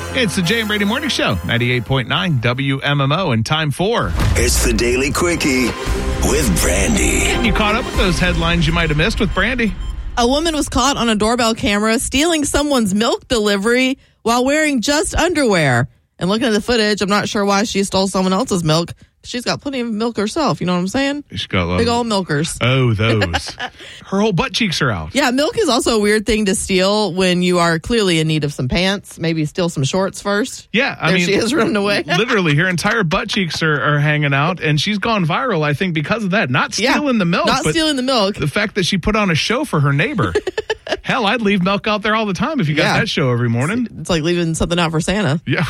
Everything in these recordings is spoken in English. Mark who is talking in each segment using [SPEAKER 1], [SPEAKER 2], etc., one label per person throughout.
[SPEAKER 1] It's the Jay and Brady Morning Show, 98.9 WMMO, and time for...
[SPEAKER 2] It's the Daily Quickie with Brandy.
[SPEAKER 1] You caught up with those headlines you might have missed with Brandy.
[SPEAKER 3] A woman was caught on a doorbell camera stealing someone's milk delivery while wearing just underwear. And looking at the footage, I'm not sure why she stole someone else's milk. She's got plenty of milk herself, you know what I'm saying?
[SPEAKER 1] She's got
[SPEAKER 3] big old milkers.
[SPEAKER 1] Oh, those. Her whole butt cheeks are out.
[SPEAKER 3] Yeah, milk is also a weird thing to steal when you are clearly in need of some pants. Maybe steal some shorts first.
[SPEAKER 1] Yeah, I mean,
[SPEAKER 3] she is running away.
[SPEAKER 1] Literally, her entire butt cheeks are hanging out, and she's gone viral, I think, because of that. Not stealing the milk.
[SPEAKER 3] Not stealing the milk.
[SPEAKER 1] The fact that she put on a show for her neighbor. Hell, I'd leave milk out there all the time if you got that show every morning.
[SPEAKER 3] It's like leaving something out for Santa.
[SPEAKER 1] Yeah.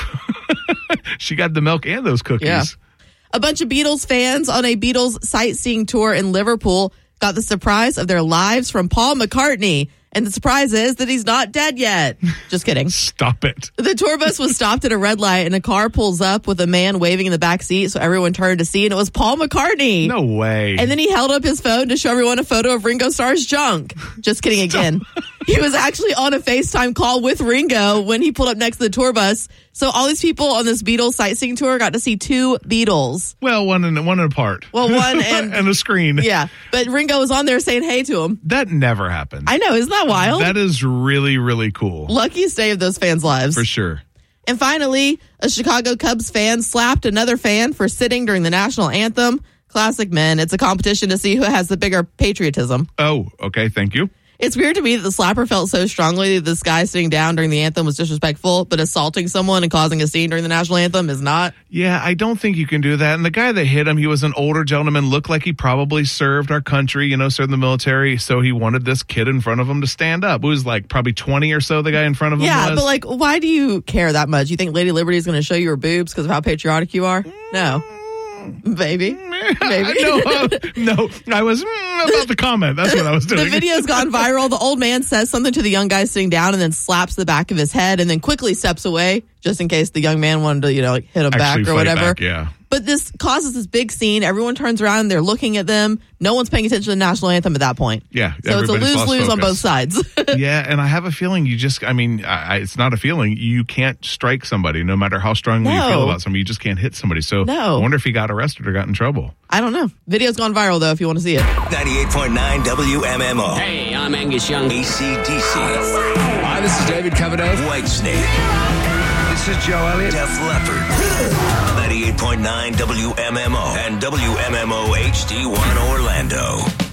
[SPEAKER 1] She got the milk and those cookies.
[SPEAKER 3] Yeah. A bunch of Beatles fans on a Beatles sightseeing tour in Liverpool got the surprise of their lives from Paul McCartney. And the surprise is that he's not dead yet. Just kidding.
[SPEAKER 1] Stop it.
[SPEAKER 3] The tour bus was stopped at a red light and a car pulls up with a man waving in the back seat. So everyone turned to see, and it was Paul McCartney.
[SPEAKER 1] No way.
[SPEAKER 3] And then he held up his phone to show everyone a photo of Ringo Starr's junk. Just kidding again. He was actually on a FaceTime call with Ringo when he pulled up next to the tour bus. So all these people on this Beatles sightseeing tour got to see two Beatles.
[SPEAKER 1] Well, one apart.
[SPEAKER 3] Well, one and...
[SPEAKER 1] and a screen.
[SPEAKER 3] Yeah. But Ringo was on there saying hey to him.
[SPEAKER 1] That never happened.
[SPEAKER 3] I know. Isn't that wild?
[SPEAKER 1] That is really, really cool.
[SPEAKER 3] Luckiest day of those fans' lives.
[SPEAKER 1] For sure.
[SPEAKER 3] And finally, a Chicago Cubs fan slapped another fan for sitting during the national anthem. Classic men. It's a competition to see who has the bigger patriotism.
[SPEAKER 1] Oh, okay. Thank you.
[SPEAKER 3] It's weird to me that the slapper felt so strongly that this guy sitting down during the anthem was disrespectful, but assaulting someone and causing a scene during the national anthem is not.
[SPEAKER 1] Yeah, I don't think you can do that. And the guy that hit him, he was an older gentleman, looked like he probably served our country, served in the military. So he wanted this kid in front of him to stand up. It was like probably 20 or so, the guy in front of him
[SPEAKER 3] Yeah,
[SPEAKER 1] was.
[SPEAKER 3] but like, why do you care that much? You think Lady Liberty is going to show you her boobs because of how patriotic you are? No. Maybe. No, I was about the comment. That's what I was doing. The video's gone viral. The old man says something to the young guy sitting down and then slaps the back of his head and then quickly steps away just in case the young man wanted to, hit him back or whatever.
[SPEAKER 1] Back, yeah.
[SPEAKER 3] But this causes this big scene. Everyone turns around and they're looking at them. No one's paying attention to the national anthem at that point.
[SPEAKER 1] Yeah.
[SPEAKER 3] So it's a lose-lose on both sides.
[SPEAKER 1] Yeah, and I have a feeling it's not a feeling. You can't strike somebody no matter how strongly you feel about somebody. You just can't hit somebody. So I wonder if he got arrested or got in trouble.
[SPEAKER 3] I don't know. Video's gone viral, though, if you want to see it.
[SPEAKER 2] 98.9 WMMO.
[SPEAKER 4] Hey, I'm Angus Young.
[SPEAKER 2] AC/DC.
[SPEAKER 4] Hi, this is David Coverdale.
[SPEAKER 2] Whitesnake.
[SPEAKER 4] This is Joe Elliott.
[SPEAKER 2] Def Leppard. 98.9 WMMO and WMMO HD1 Orlando.